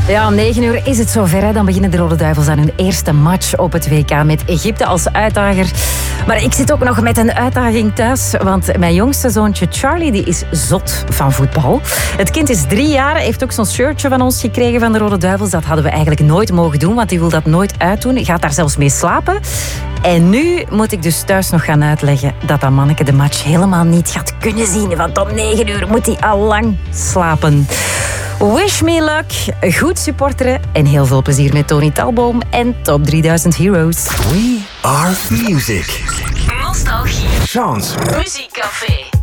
Ja, om 9 uur is het zover. Hè. Dan beginnen de Rode Duivels aan hun eerste match op het WK met Egypte als uitdager. Maar ik zit ook nog met een uitdaging thuis, want mijn jongste zoontje Charlie die is zot van voetbal. Het kind is 3 jaar, heeft ook zo'n shirtje van ons gekregen van de Rode Duivels. Dat hadden we eigenlijk nooit mogen doen, want die wil dat nooit uitdoen. Hij gaat daar zelfs mee slapen. En nu moet ik dus thuis nog gaan uitleggen dat dat manneke de match helemaal niet gaat kunnen zien, want om 9 uur moet hij al lang slapen. Wish me luck, goed supporteren en heel veel plezier met Tony Talboom en Top 3000 Heroes. We are music. Nostalgie. Chance. Muziekcafé.